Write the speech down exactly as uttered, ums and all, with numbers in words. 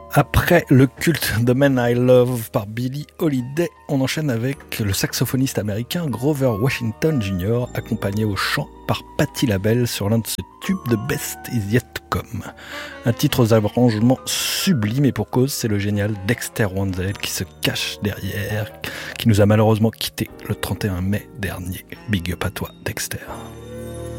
Après le culte The Man I Love par Billie Holiday, on enchaîne avec le saxophoniste américain Grover Washington junior, accompagné au chant par Patti LaBelle sur l'un de ses tubes de Best Is Yet To Come. Un titre aux arrangements sublimes et pour cause, c'est le génial Dexter Wansel qui se cache derrière, qui nous a malheureusement quittés le trente et un mai dernier. Big up à toi, Dexter.